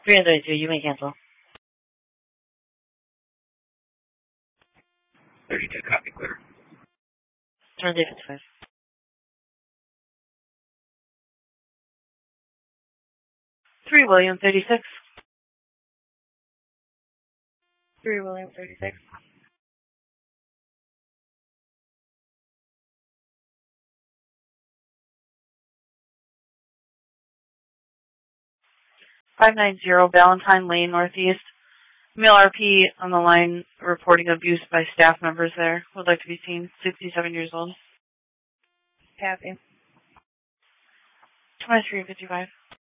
332, you may cancel. 32, copy, clear. Turn day 55. 3 William 36. 3 William 36. 590 Valentine Lane Northeast. Male RP on the line reporting abuse by staff members there. Would like to be seen. 67 years old. Copy. 2355.